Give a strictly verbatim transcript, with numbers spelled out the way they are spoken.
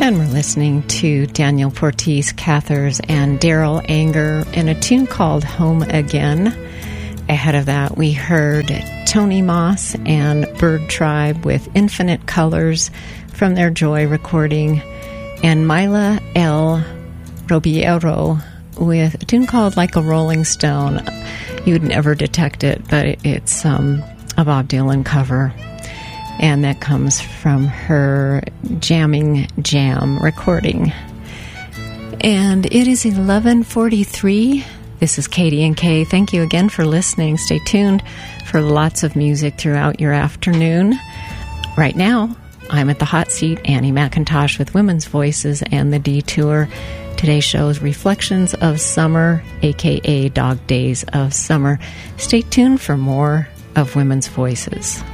And we're listening to Daniel Porteous Cathers and Daryl Anger in a tune called Home Again. Ahead of that, we heard Tony Moss and Bird Tribe with Infinite Colors from their Joy recording, and Mila El Robiero with a tune called Like a Rolling Stone. You would never detect it, but it's um, a Bob Dylan cover. And that comes from her Jamming Jam recording. And it is eleven forty-three. This is Katie and Kay. Thank you again for listening. Stay tuned for lots of music throughout your afternoon. Right now, I'm at the hot seat, Annie McIntosh with Women's Voices and the Detour. Today's show is Reflections of Summer, a k a. Dog Days of Summer. Stay tuned for more of Women's Voices.